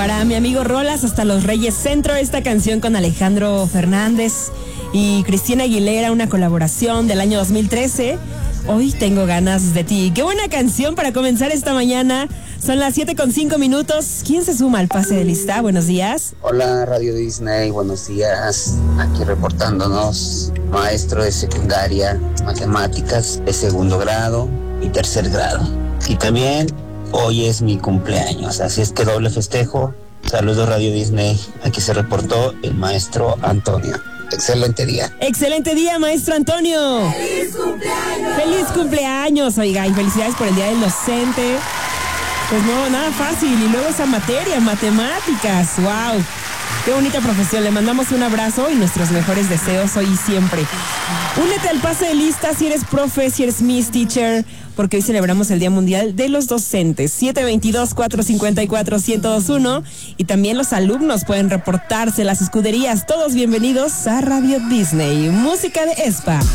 Para mi amigo Rolas hasta Los Reyes Centro, esta canción con Alejandro Fernández y Cristina Aguilera, una colaboración del año 2013. Hoy tengo ganas de ti. Qué buena canción para comenzar esta mañana. Son las 7:05. ¿Quién se suma al pase de lista? Buenos días. Hola, Radio Disney, buenos días. Aquí reportándonos, maestro de secundaria, matemáticas de segundo grado y tercer grado. Y también hoy es mi cumpleaños, así es que doble festejo. Saludos, Radio Disney. Aquí se reportó el maestro Antonio. Excelente día. Excelente día, maestro Antonio. ¡Feliz cumpleaños! ¡Feliz cumpleaños! Oiga, y felicidades por el Día del Docente. Pues no, nada fácil. Y luego esa materia, matemáticas. ¡Wow! Qué bonita profesión. Le mandamos un abrazo y nuestros mejores deseos hoy y siempre. Únete al pase de lista si eres profe, si eres Miss Teacher, porque hoy celebramos el Día Mundial de los Docentes. 722-454-1021. Y también los alumnos pueden reportarse, las escuderías. Todos bienvenidos a Radio Disney. Música de Espa.